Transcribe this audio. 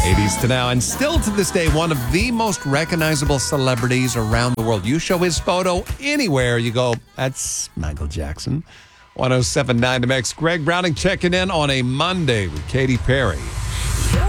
80s to now, and still to this day, one of the most recognizable celebrities around the world. You show his photo anywhere, you go, that's Michael Jackson. 107.9 The Mix. Greg Browning checking in on a Monday with Katy Perry.